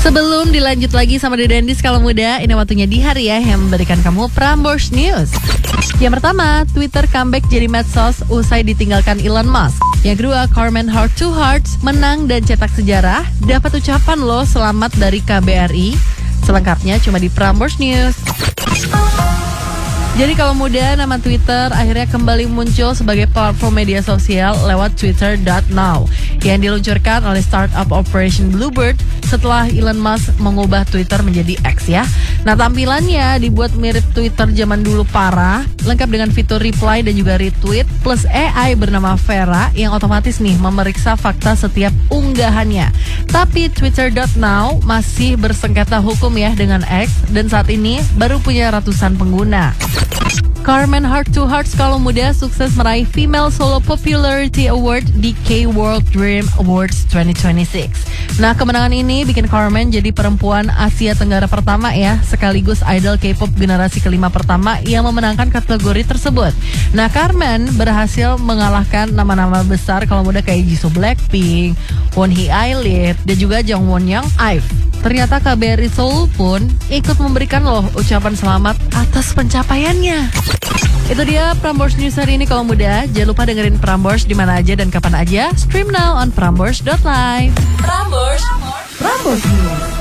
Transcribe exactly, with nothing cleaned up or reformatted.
Sebelum dilanjut lagi sama Dedendis kalau muda, ini waktunya di hari ya yang memberikan kamu Prambors News. Yang pertama, Twitter comeback jadi medsos usai ditinggalkan Elon Musk. Yang kedua, Carmen Heart to Hearts menang dan cetak sejarah, dapat ucapan loh selamat dari K B R I. Selengkapnya cuma di Prambors News. Jadi kalau muda, nama Twitter akhirnya kembali muncul sebagai platform media sosial lewat twitter dot now yang diluncurkan oleh startup Operation Bluebird setelah Elon Musk mengubah Twitter menjadi X ya. Nah, tampilannya dibuat mirip Twitter zaman dulu parah, lengkap dengan fitur reply dan juga retweet, plus A I bernama Vera yang otomatis nih memeriksa fakta setiap unggahannya. Tapi twitter dot now masih bersengketa hukum ya dengan X dan saat ini baru punya ratusan pengguna. Carmen Heart to Hearts kalau muda sukses meraih Female Solo Popularity Award di K-World Dream Awards dua ribu dua puluh enam. Nah, kemenangan ini bikin Carmen jadi perempuan Asia Tenggara pertama ya, sekaligus idol K-pop generasi kelima pertama yang memenangkan kategori tersebut. Nah, Carmen berhasil mengalahkan nama-nama besar kalau muda kayak Jisoo Blackpink, Wonhee I-Lit, dan juga Jungwon Young I V E. Ternyata K B R I Seoul pun ikut memberikan loh ucapan selamat atas pencapaiannya. Itu dia Prambors News hari ini kalau muda. Jangan lupa dengerin Prambors di mana aja dan kapan aja. Stream now on prambors dot live. Prambors, Prambors News.